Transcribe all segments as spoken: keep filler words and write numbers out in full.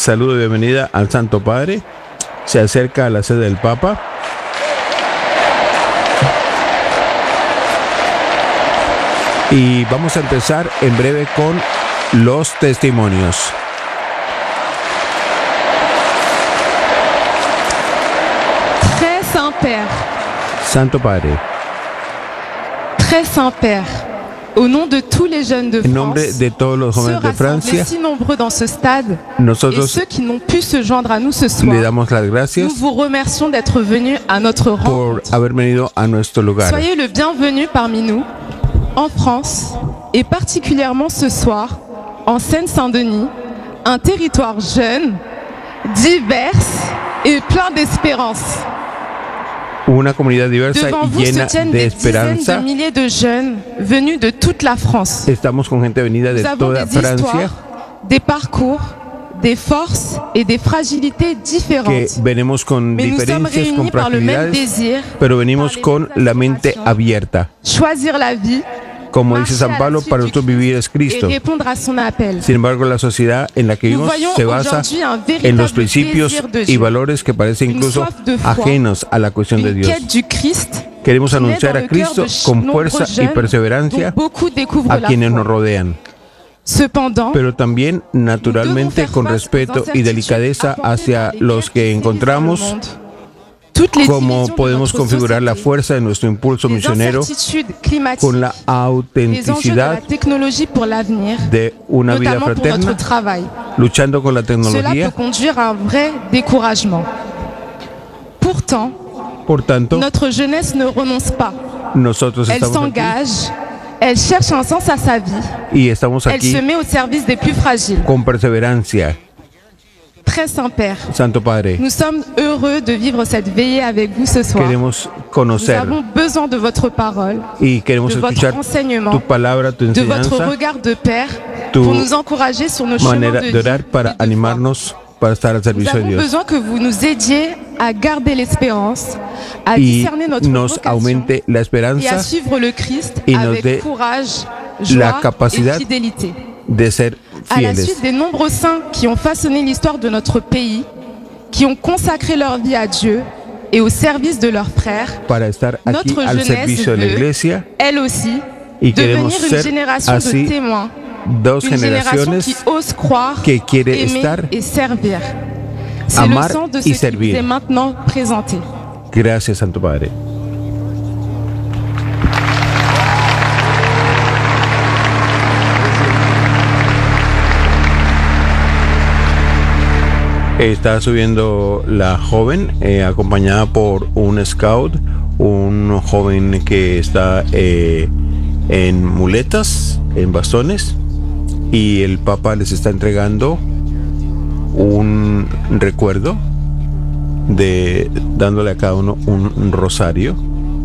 saludo y bienvenida al Santo Padre. Se acerca a la sede del Papa. Y vamos a empezar en breve con los testimonios. Très Saint-Père. Santo Padre. Très Saint-Père. Au nom de tous les jeunes de En nombre France, de todos los ceux jóvenes de Francia, rassemblés si nombreux dans ce stade et nosotros ceux qui n'ont pu se joindre à nous ce le soir, damos las gracias nous vous remercions d'être venus à notre por rencontre. haber venido a nuestro lugar. Soyez le bienvenu parmi nous, en France, et particulièrement ce soir, en Seine-Saint-Denis, un territoire jeune, divers et plein d'espérance. Una comunidad diversa Devant y vous se llena tiennent de des dizaines esperanza. de milliers de jeunes venus de toute la France. Estamos con gente venida de Nous avons toda des Francia histoires, des parcours, des forces et des fragilités que différentes. venimos con Mais nous sommes diferencias, con réunis par le même fragilidades, désir, pero venimos par les con mêmes la mente aspirations, abierta. choisir la vie Como dice marcher San à la Pablo, suite para du nosotros Christ vivir es et Cristo. répondre à son appel. Sin embargo, la sociedad en la que Nous vivimos voyons se basa aujourd'hui un en véritable los principios désir de y Dieu, valores que parecen une incluso soif de foi, ajenos a la cuestión de une Dios. quête du Christ Queremos qui naît anunciar dans a le cœur Cristo de ch- con nombreux fuerza y jeunes, dont perseverancia beaucoup découvrent a la quienes nos foi. rodean, Cependant, pero también naturalmente faire con face aux respeto y incertitudes delicadeza apportées hacia par les los guerres que qui sévisent dans le encontramos monde. Toutes les cómo divisions de podemos notre configurar la société, fuerza de nuestro impulso les misionero incertitudes climatiques, con la les enjeux de la autenticidad technologie pour l'avenir, de una vida notamment pour notre fraterna, travail. luchando con la Cela tecnología. peut conduire à un vrai découragement. Pourtant, Por tanto, notre jeunesse ne renonce pas. nosotros Elle estamos aquí s'engage, elle cherche un sens à sa vie, y estamos elle aquí se met au service des plus fragiles. con perseverancia. Très Saint-Père, Santo Padre, nous sommes heureux de vivre cette veillée avec vous ce soir. queremos Nous conocer avons besoin de votre parole, y queremos de votre escuchar enseignement, tu palabra, tu de votre enseñanza, regard de Père tu pour nous encourager sur nos chemins manera de de vie orar et para de foi. animarnos para estar al Nous servicio de avons Dios besoin que vous nous aidiez à garder l'espérance, à y discerner notre nos vocation aumente la et à esperanza suivre le Christ y nos avec dé courage, la joie capacidad et fidélité. de ser À la fieles. suite des nombreux saints qui ont façonné l'histoire de notre pays, qui ont consacré leur vie à Dieu et au service de leurs frères, Para estar aquí notre al jeunesse servicio de la veut, iglesia elle aussi, y devenir queremos une ser génération así de témoins, dos une génération qui generaciones ose croire, que quiere aimer estar, et servir. C'est le amar sens de y ce qui vous servir. est maintenant présenté. Gracias, Santo Padre. Está subiendo la joven, eh, acompañada por un scout, un joven que está eh, en muletas, en bastones, y el Papa les está entregando un recuerdo, de dándole a cada uno un rosario.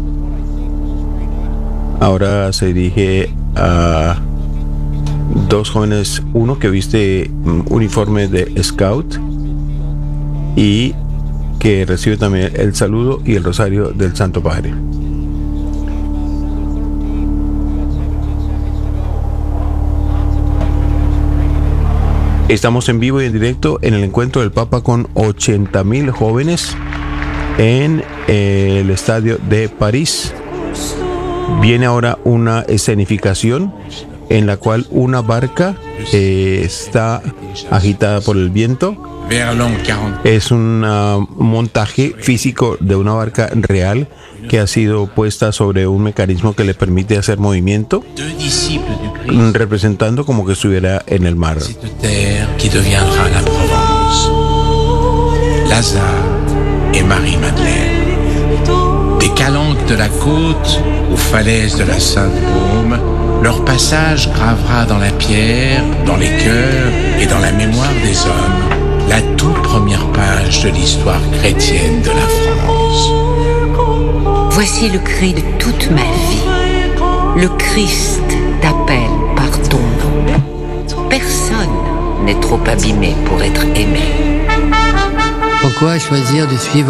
Ahora se dirige a dos jóvenes, uno que viste mm, uniforme de scout y que recibe también el saludo y el rosario del Santo Padre. Estamos en vivo y en directo en el encuentro del Papa con ochenta mil jóvenes en eh, el estadio de París. Viene ahora una escenificación en la cual una barca eh, está agitada por el viento. Es un uh, montaje físico de una barca real que ha sido puesta sobre un mecanismo que le permite hacer movimiento, representando como que estuviera en el mar. Qui deviendra la Provence. Lazare et Marie-Madeleine. Des calanques de la côte aux falaises de la Sainte-Baume, leur passage gravera dans la pierre, dans les cœurs et dans la mémoire des hommes la toute première page de l'histoire chrétienne de la France. Voici le cri de toute ma vie. Le Christ t'appelle par ton nom. Personne n'est trop abîmé pour être aimé. Pourquoi choisir de suivre le Christ ?